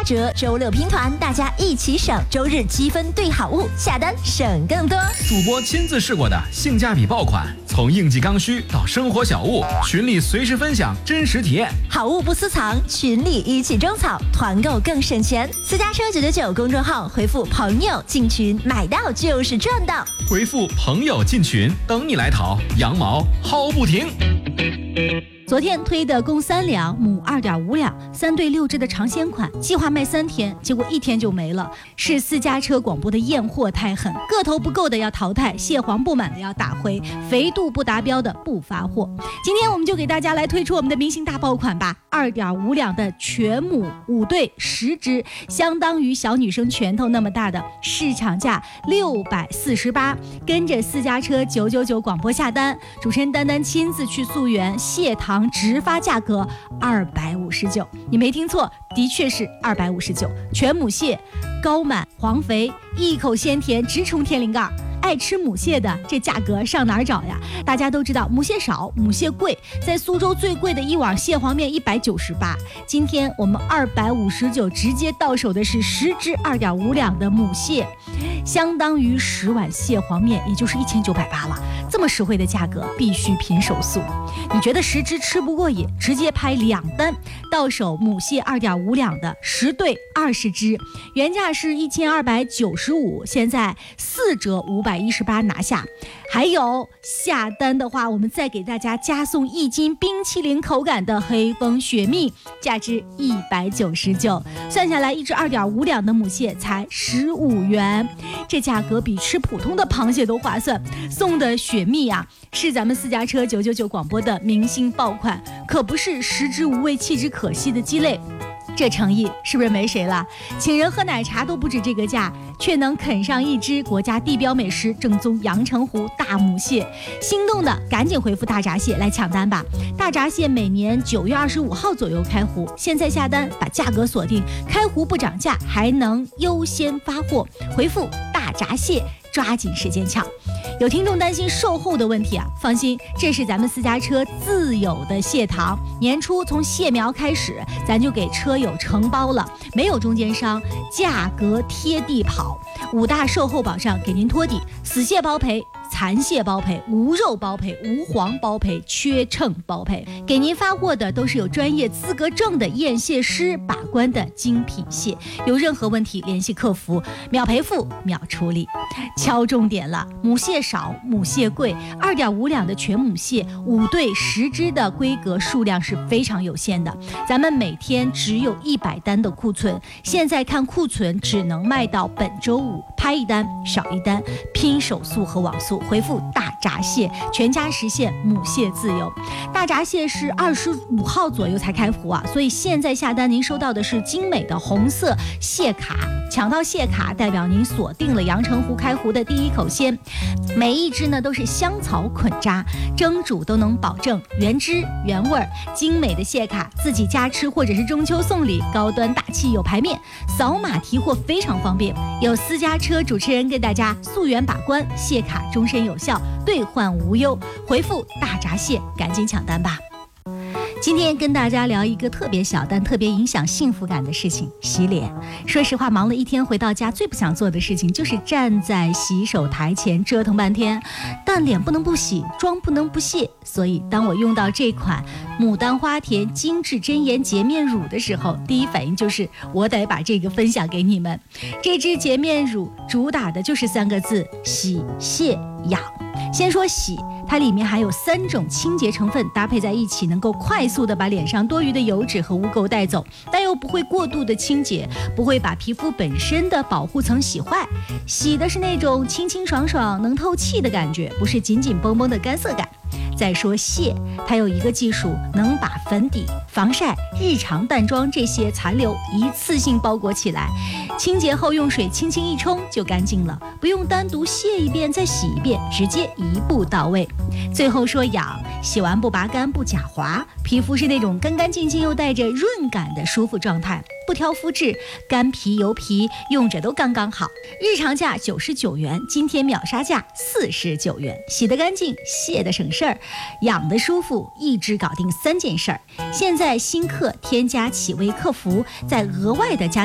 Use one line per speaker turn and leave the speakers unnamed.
折，周六拼团，大家一起省，周日积分兑好物，下单省更多。
主播亲自试过的性价比爆款，从应季刚需到生活小物，群里随时分享真实体验。
好物不私藏，群里一起种草，团购更省钱。私家车999公众号回复朋友进群，买到就是赚到。
回复朋友进群，等你来淘，羊毛薅不停。
昨天推的公3两，母2.5两，3对6只的尝鲜款，计划卖3天，结果1天就没了。是私家车广播的验货太狠，个头不够的要淘汰，蟹黄不满的要打回，肥度不达标的不发货。今天我们就给大家来推出我们的明星大爆款吧，2.5两的全母5对10只，相当于小女生拳头那么大的，市场价648，跟着私家车999广播下单，主持人丹丹亲自去溯源，蟹糖直发价格259，你没听错，的确是259。全母蟹，高满黄肥，一口鲜甜，直冲天灵盖。爱吃母蟹的，这价格上哪儿找呀？大家都知道母蟹少，母蟹贵，在苏州最贵的一碗蟹黄面198，今天我们259直接到手的是10只2.5两的母蟹，相当于10碗蟹黄面，也就是1980了。这么实惠的价格，必须拼手速。你觉得10只吃不过瘾，直接拍2单，到手母蟹2.5两的10对20只，原价是1295，现在4折518拿下。还有下单的话，我们再给大家加送1斤冰淇淋口感的黑蜂雪蜜，价值199，算下来1只2.5两的母蟹才15元，这价格比吃普通的螃蟹都划算。送的雪蜜啊，是咱们私家车999广播的明星爆款，可不是食之无味弃之可惜的鸡肋。这诚意是不是没谁了？请人喝奶茶都不止这个价，却能啃上1只国家地标美食正宗阳澄湖大母蟹。心动的赶紧回复大闸蟹来抢单吧！大闸蟹每年9月25号左右开湖，现在下单把价格锁定，开湖不涨价，还能优先发货。回复大闸蟹，抓紧时间抢。有听众担心售后的问题啊，放心，这是咱们私家车自有的蟹糖，年初从蟹苗开始，咱就给车友承包了，没有中间商，价格贴地跑，5大售后保障给您托底，死蟹包赔，残蟹包赔，无肉包赔，无黄包赔，缺秤包赔，给您发货的都是有专业资格证的验蟹师把关的精品蟹，有任何问题联系客服，秒赔付秒处理。敲重点了，母蟹少，母蟹贵，2.5两的全母蟹5对10只的规格数量是非常有限的，咱们每天只有100单的库存，现在看库存只能卖到本周5，拍1单少1单，拼手速和网速。回复大闸蟹，全家实现母蟹自由。大闸蟹是25号左右才开湖啊，所以现在下单您收到的是精美的红色蟹卡，抢到蟹卡代表您锁定了阳澄湖开湖的第一口鲜。每一只呢都是香草捆扎，蒸煮都能保证原汁原味。精美的蟹卡自己家吃或者是中秋送礼，高端大气有排面，扫码提货非常方便。有私家车主持人给大家溯源把关，蟹卡终身有效，兑换无忧。回复大闸蟹，赶紧抢单吧！今天跟大家聊一个特别小但特别影响幸福感的事情，洗脸。说实话，忙了一天回到家，最不想做的事情就是站在洗手台前折腾半天。但脸不能不洗，妆不能不卸，所以当我用到这款牡丹花田精致真颜洁面乳的时候，第一反应就是我得把这个分享给你们。这支洁面乳主打的就是3个字：洗、卸、养。先说洗，它里面含有3种清洁成分搭配在一起，能够快速的把脸上多余的油脂和污垢带走，但又不会过度的清洁，不会把皮肤本身的保护层洗坏。洗的是那种清清爽爽能透气的感觉，不是紧紧绷绷的干涩感。再说卸，它有一个技术，能把粉底、防晒、日常淡妆这些残留一次性包裹起来，清洁后用水轻轻一冲就干净了，不用单独卸一遍再洗一遍，直接一步到位。最后说养，洗完不拔干不假滑，皮肤是那种干干净净又带着润感的舒服状态，不挑肤质，干皮油皮用着都刚刚好。日常价99元，今天秒杀价49元，洗得干净，卸得省事儿，养得舒服，一支搞定3件事儿。现在新客添加企微客服，再额外的加